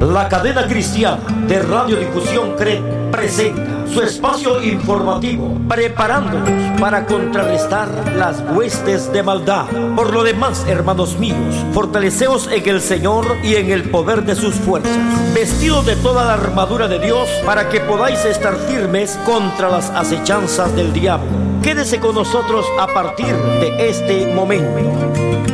La cadena cristiana de radiodifusión CRED presenta su espacio informativo, preparándonos para contrarrestar las huestes de maldad. Por lo demás, hermanos míos, fortaleceos en el Señor y en el poder de sus fuerzas, vestidos de toda la armadura de Dios, para que podáis estar firmes contra las acechanzas del diablo. Quédese con nosotros a partir de este momento.